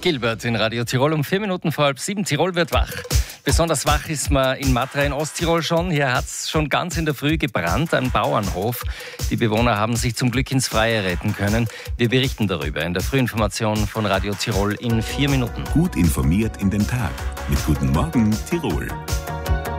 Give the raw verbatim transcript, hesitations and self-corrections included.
Gilbert in Radio Tirol um vier Minuten vor halb sieben. Tirol wird wach. Besonders wach ist man in Matra in Osttirol schon. Hier hat es schon ganz in der Früh gebrannt, ein Bauernhof. Die Bewohner haben sich zum Glück ins Freie retten können. Wir berichten darüber in der Frühinformation von Radio Tirol in vier Minuten. Gut informiert in den Tag. Mit Guten Morgen Tirol.